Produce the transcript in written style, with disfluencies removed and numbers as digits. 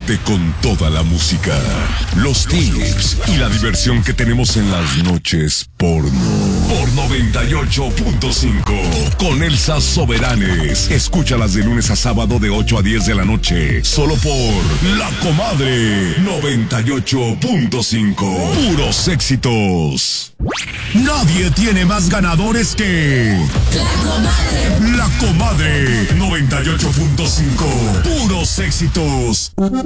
Con toda la música, los tips y la diversión que tenemos en las noches porno. Por 98.5 con Elsa Soberanes. Escúchalas de lunes a sábado de 8 a 10 de la noche. Solo por La Comadre 98.5. Puros éxitos. Nadie tiene más ganadores que La Comadre 98.5. Puros éxitos.